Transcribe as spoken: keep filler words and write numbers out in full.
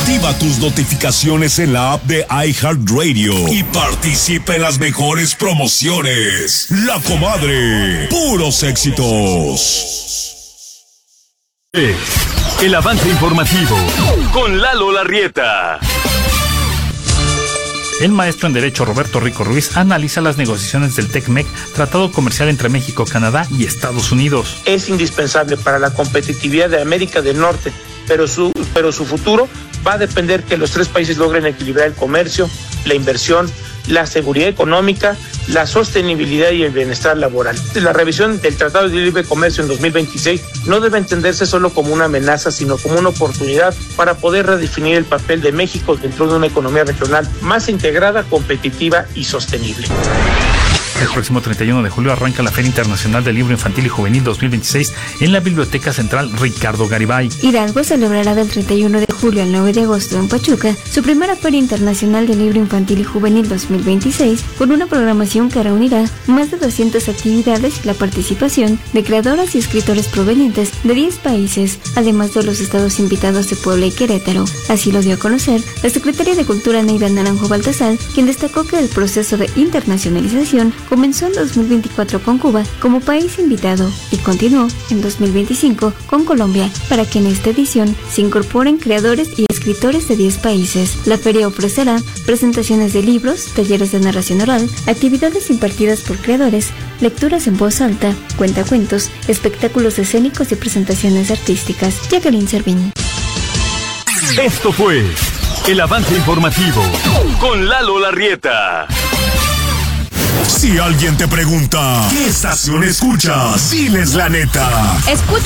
Activa tus notificaciones en la app de iHeartRadio y participa en las mejores promociones. La Comadre, puros éxitos. El avance informativo con Lalo Larrieta. El maestro en Derecho Roberto Rico Ruiz analiza las negociaciones del TECMEC, tratado comercial entre México, Canadá y Estados Unidos. Es indispensable para la competitividad de América del Norte, pero su, pero su futuro va a depender que los tres países logren equilibrar el comercio, la inversión, la seguridad económica, la sostenibilidad y el bienestar laboral. La revisión del Tratado de Libre Comercio en dos mil veintiséis no debe entenderse solo como una amenaza, sino como una oportunidad para poder redefinir el papel de México dentro de una economía regional más integrada, competitiva y sostenible. El próximo treinta y uno de julio arranca la Feria Internacional del Libro Infantil y Juvenil dos mil veintiséis en la Biblioteca Central Ricardo Garibay. Hidalgo celebrará del treinta y uno de julio al nueve de agosto en Pachuca su primera Feria Internacional del Libro Infantil y Juvenil dos mil veintiséis, con una programación que reunirá más de doscientas actividades y la participación de creadoras y escritores provenientes de diez países, además de los estados invitados de Puebla y Querétaro. Así lo dio a conocer la secretaria de Cultura Neida Naranjo Baltasar, quien destacó que el proceso de internacionalización comenzó en dos mil veinticuatro con Cuba como país invitado y continuó en dos mil veinticinco con Colombia, para que en esta edición se incorporen creadores y escritores de diez países. La feria ofrecerá presentaciones de libros, talleres de narración oral, actividades impartidas por creadores, lecturas en voz alta, cuentacuentos, espectáculos escénicos y presentaciones artísticas. Jacqueline Servín. Esto fue el avance informativo con Lalo Larrieta. Si alguien te pregunta, ¿qué estación escuchas? Diles la neta. Escucha